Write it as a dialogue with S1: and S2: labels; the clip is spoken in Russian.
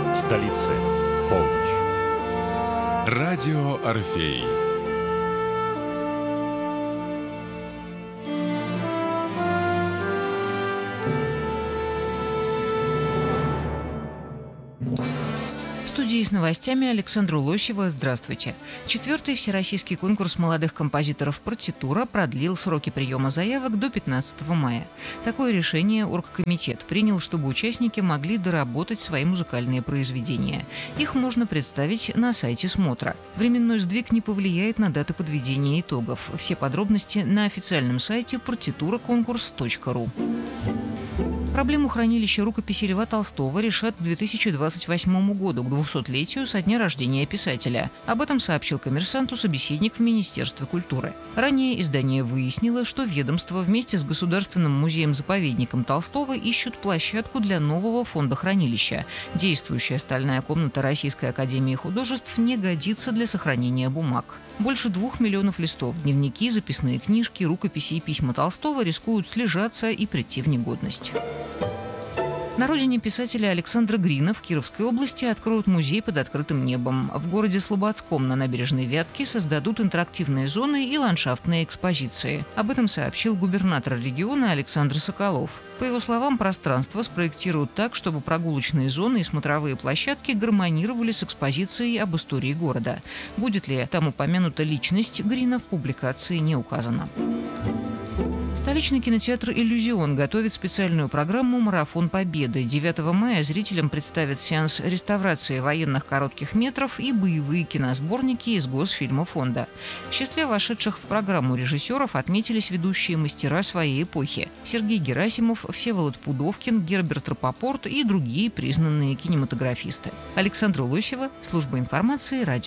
S1: В столице полночь.
S2: Радио Орфей.
S3: В студии с новостями Александра Лосева. Здравствуйте. 4-й всероссийский конкурс молодых композиторов «Партитура» продлил сроки приема заявок до 15 мая. Такое решение оргкомитет принял, чтобы участники могли доработать свои музыкальные произведения. Их можно представить на сайте смотра. Временной сдвиг не повлияет на даты подведения итогов. Все подробности на официальном сайте partiturаконкурс.ру. Проблему хранилища рукописей Льва Толстого решат к 2028 году, к 200-летию со дня рождения писателя. Об этом сообщил «Коммерсанту» собеседник в Министерстве культуры. Ранее издание выяснило, что ведомство вместе с Государственным музеем-заповедником Толстого ищут площадку для нового фондохранилища. Действующая стальная комната Российской академии художеств не годится для сохранения бумаг. Больше 2 миллионов листов, дневники, записные книжки, рукописи и письма Толстого рискуют слежаться и прийти в негодность. На родине писателя Александра Грина в Кировской области откроют музей под открытым небом. В городе Слободском на набережной Вятки создадут интерактивные зоны и ландшафтные экспозиции. Об этом сообщил губернатор региона Александр Соколов. По его словам, пространство спроектируют так, чтобы прогулочные зоны и смотровые площадки гармонировали с экспозицией об истории города. Будет ли там упомянута личность Грина, в публикации не указано. Столичный кинотеатр «Иллюзион» готовит специальную программу «Марафон Победы». 9 мая зрителям представят сеанс реставрации военных коротких метров и боевые киносборники из Госфильма фонда. В числе вошедших в программу режиссеров отметились ведущие мастера своей эпохи: Сергей Герасимов, Всеволод Пудовкин, Герберт Рапопорт и другие признанные кинематографисты. Александра Лосева, служба информации, радио